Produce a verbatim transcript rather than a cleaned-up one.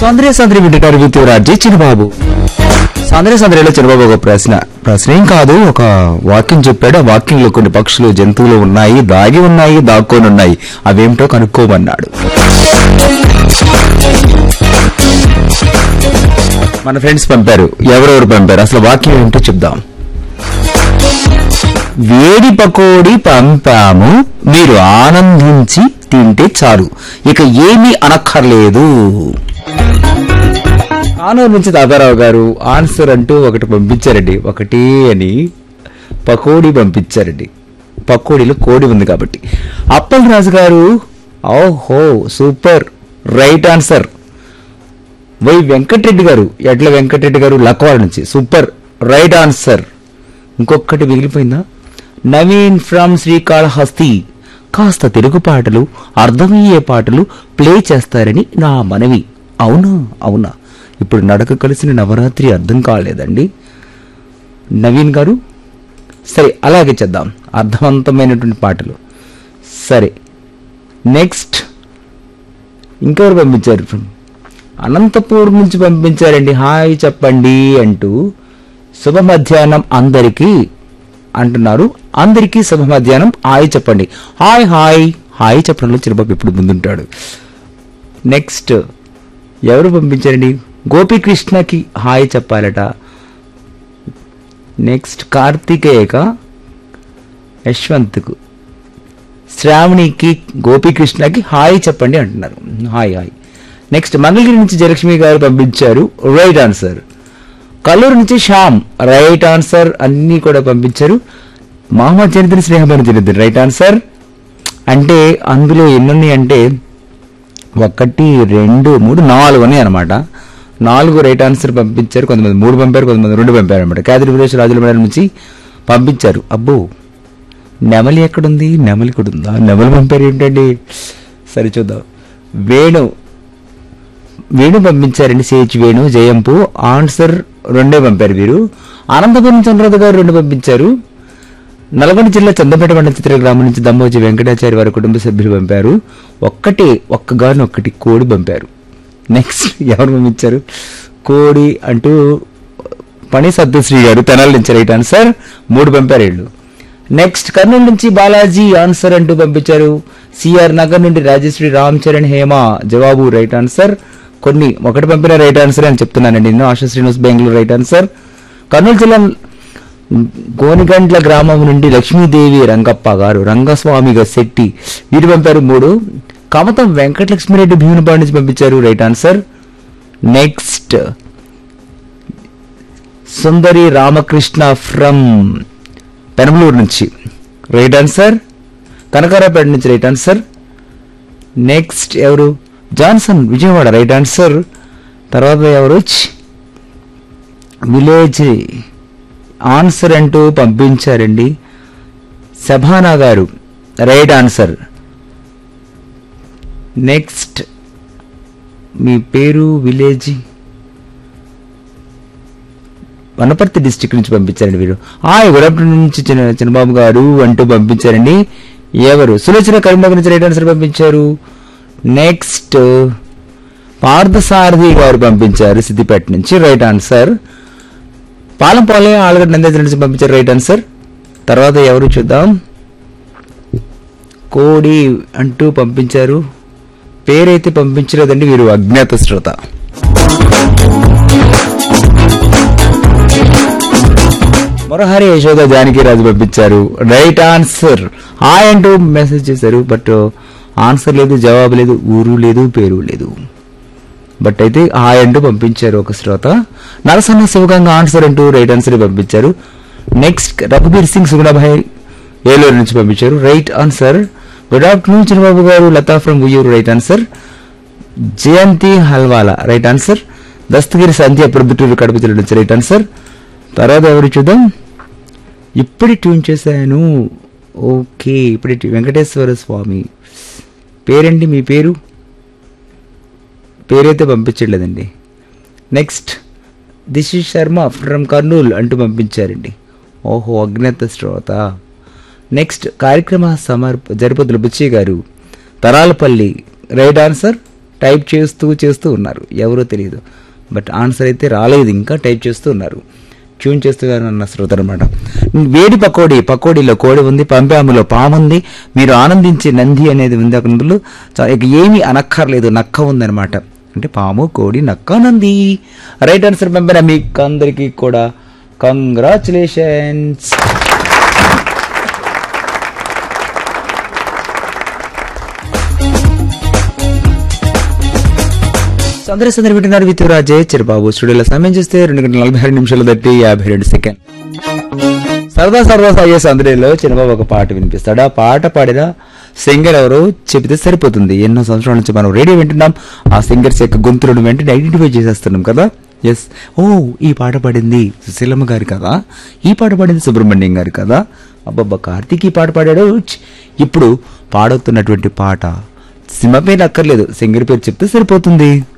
సౌందర్య సందరి వింటారు విత్యురాజీ చిన్నబాబు. సౌందర్య సందరిలో చిన్నబాబు ఒక ప్రశ్న ప్రశ్న ఏం కాదు, ఒక వాక్యం చెప్పాడు. ఆ వాక్యంలో కొన్ని పక్షులు జంతువులు ఉన్నాయి, దాగి ఉన్నాయి, దాక్కొని ఉన్నాయి, అవేమిటో కనుక్కోమన్నాడు. మన ఫ్రెండ్స్ పంపారు. ఎవరెవరు పంపారు, అసలు వాక్యం ఏమిటో చెప్దాం. వేడి పకోడీ పంపాము, మీరు ఆనందించి తింటే చాలు, ఇక ఏమీ అనక్కర్లేదు. కానూరు నుంచి దాదారావు గారు ఆన్సర్ అంటూ ఒకటి పంపించారండి. ఒకటి అని పకోడీ పంపించారండి. పకోడీలో కోడి ఉంది కాబట్టి. అప్పల్ రాజు గారు ఓహో super, right answer. Why Venkatareddy గారు, ఎడ్ల వెంకటరెడ్డి గారు లక్వాడ నుంచి సూపర్, రైట్ ఆన్సర్. ఇంకొకటి మిగిలిపోయిందా? నవీన్ ఫ్రమ్ శ్రీకాళహస్తి, కాస్త తెలుగు పాటలు, అర్థమయ్యే పాటలు ప్లే చేస్తారని నా మనవి. అవునా అవునా, ఇప్పుడు నడక కలిసిన నవరాత్రి అర్థం కాలేదండి నవీన్ గారు. సరే అలాగే చేద్దాం, అర్థవంతమైనటువంటి పాటలు. సరే నెక్స్ట్ ఇంకెవరు పంపించారు? అనంతపూర్ నుంచి పంపించారండి. హాయ్ చెప్పండి అంటూ. శుభ మధ్యాహ్నం అందరికీ అంటున్నారు. అందరికీ శుభ మధ్యాహ్నం, హాయ్ చెప్పండి. హాయ్ హాయ్ హాయ్ చెప్పడంలో చిరబాబు ఇప్పుడు ముందుంటాడు. నెక్స్ట్ ఎవరు పంపించారండి? గోపీకృష్ణకి హాయ్ చెప్పాలట. నెక్స్ట్ కార్తికేయక యశ్వంత్కు, శ్రావణికి, గోపీకృష్ణకి హాయ్ చెప్పండి అంటున్నారు. Hi hi. నెక్స్ట్ మంగళగిరి నుంచి జయలక్ష్మి గారు పంపించారు, రైట్ ఆన్సర్. కల్లూరు నుంచి శ్యామ్, రైట్ ఆన్సర్. అన్ని కూడా పంపించారు. Mohammed జనిదిని స్నేహమైన జనిదిని, right answer. అంటే అందులో ఎన్ని అంటే ఒకటి రెండు మూడు నాలుగు ఉన్నాయి అనమాట. నాలుగు రైట్ ఆన్సర్ పంపించారు. కొంతమంది మూడు పంపారు, కొంతమంది రెండు పంపారు అనమాట. కేదరి విలేజ్ రాజుల మేడం నుంచి పంపించారు. అబ్బో నెమలి ఎక్కడుంది? నెమలి కూడా ఉందా? నెమలి పంపారు ఏంటండి? సరే చూద్దాం. వేణు వేణు పంపించారండి. సేచ్ వేణు జయంపు, ఆన్సర్ రెండే పంపారు వీరు. అనంతపురం చంద్రరాజు గారు రెండు పంపించారు. నల్గొండ జిల్లా చందపేట మండల చిత్ర గ్రామం నుంచి దమ్మోజీ వెంకటాచారి వారి కుటుంబ సభ్యులు పంపారు. ఒక్కటే ఒక్కగాను ఒక్కటి కోడి పంపారు. నెక్స్ట్ ఎవరు పంపించారు? కోడి అంటూ పని సత్యశ్రీ గారు తెనాల నుంచి, రైట్ ఆన్సర్. మూడు పంపారు వీళ్ళు. నెక్స్ట్ కర్నూలు నుంచి బాలాజీ ఆన్సర్ అంటూ పంపించారు. సిఆర్ నగర్ నుండి రాజశ్రీ రామ్ చరణ్ హేమ జవాబు, రైట్ ఆన్సర్. కొన్ని ఒకటి పంపిన రైట్ ఆన్సర్ అని చెప్తున్నానండి. నేను ఆశా శ్రీనివాస్ బెంగళూరు, రైట్ ఆన్సర్. కర్నూలు జిల్లా గోనిగండ్ల గ్రామం నుండి లక్ష్మీదేవి రంగప్ప గారు, రంగస్వామిగా శెట్టి వీరు పంపారు మూడు. కమతం వెంకటలక్ష్మిరెడ్డి భీమునిపాడు నుంచి పంపించారు, right answer. Next Sundari Ramakrishna from Penamaluru నుంచి, రైట్ ఆన్సర్. కనకారాపేట నుంచి, రైట్ ఆన్సర్. నెక్స్ట్ ఎవరు? Johnson Vijayawada, right answer. తర్వాత ఎవరు? విలేజ్ ఆన్సర్ అంటూ పంపించారండి. సభానా గారు, రైట్ ఆన్సర్. నెక్స్ట్ మీ పేరు, విలేజ్ వనపర్తి డిస్టిక్ నుంచి పంపించారండి వీరు. హాయ్ గుడ్ ఆఫ్టర్నూన్ నుంచి చిన్న చిన్నబాబు గారు అంటూ పంపించారండి. ఎవరు? సులోచన కరీంనగర్ నుంచి, రైట్ ఆన్సర్ పంపించారు. నెక్స్ట్ పార్థసారథి గారు పంపించారు సిద్దిపేట నుంచి, రైట్ ఆన్సర్. పాలంపాలెం ఆలగడ్డ నందేశ్వర నుంచి పంపించారు, రైట్ ఆన్సర్. తర్వాత ఎవరు చూద్దాం. కోడి అంటూ పంపించారు. పేరైతే పంపించలేదండి, వీరు అజ్ఞాత శ్రోత. మురహరి యశోద జానకిరాజు పంపించారు, రైట్ ఆన్సర్. హాయ్ అంటూ మెసేజ్ చేశారు. బట్ ఆన్సర్ లేదు, జవాబు లేదు, ఊరు లేదు, పేరు లేదు. బట్ అయితే హాయ్ అంటూ పంపించారు ఒక శ్రోత. నరసన్న శివగంగా ఆన్సర్ అంటూ రైట్ ఆన్సర్ పంపించారు. నెక్స్ట్ రఘుబీర్ సింగ్ సుగుణాభాయ్ ఏలూరు నుంచి పంపించారు, రైట్ ఆన్సర్. గుడ్ ఆఫ్టర్నూన్ చిన్నబాబు గారు, Lata from Uyyuru, right answer. Jayanthi హల్వాలా, right answer. Dastagiri సంధ్య ప్రొద్దుటూరు కడప జిల్లా నుంచి, రైట్ ఆన్సర్. తర్వాత ఎవరు చూద్దాం. ఇప్పుడే ట్యూన్ చేశాను, ఓకే. ఇప్పుడే వెంకటేశ్వర స్వామి పేరండి, మీ పేరు? పేరైతే పంపించలేదండి. Next this is Sharma from Kurnool అంటూ పంపించారండి. ఓహో అజ్ఞాత శ్రోత. నెక్స్ట్ కార్యక్రమ సమర్ప జరుపతుల బుచ్చి గారు తరాలపల్లి, రైట్ ఆన్సర్. టైప్ చేస్తూ చేస్తూ ఉన్నారు, ఎవరో తెలియదు. బట్ ఆన్సర్ అయితే రాలేదు, ఇంకా టైప్ చేస్తూ ఉన్నారు, ట్యూన్ చేస్తూ అన్న శ్రోత అనమాట. వేడి పకోడీ, పకోడీలో కోడి ఉంది, పంపాములో పాముంది, మీరు ఆనందించే నంది అనేది ఉంది. అందులో ఇక ఏమీ అనక్కర్లేదు, నక్క ఉందన్నమాట. అంటే పాము, కోడి, నక్క, నంది. రైట్ ఆన్సర్ పంపిన మీకు అందరికీ కూడా కంగ్రాచులేషన్స్. అందరూ సందర్భ వింటున్నారు విత్ రాజే చిరబాబు. స్టూడియోలో సమయం చేస్తే రెండు గంటల నలభై ఆరు నిమిషాలు దట్టి యాభై రెండు సెకండ్. సరదా సరదా సాగే సందడిలో చిరబాబు ఒక పాట వినిపిస్తాడు. ఆ పాట పాడిన సింగర్ ఎవరో చెబితే సరిపోతుంది. ఎన్నో సంవత్సరాల నుంచి మనం రేడియో వింటున్నాం, ఆ సింగర్స్ యొక్క గొంతులను వెంటనే ఐడెంటిఫై చేసేస్తున్నాం కదా. ఎస్, ఓ ఈ పాట పాడింది సుశీలమ్మ గారి కదా, ఈ పాట పాడింది సుబ్రహ్మణ్యం గారి కదా, అబ్బబ్బా కార్తీక్ ఈ పాట పాడాడు. ఇప్పుడు పాడుతున్నటువంటి పాట సినిమా పేరు అక్కర్లేదు, సింగర్ పేరు చెప్తే సరిపోతుంది.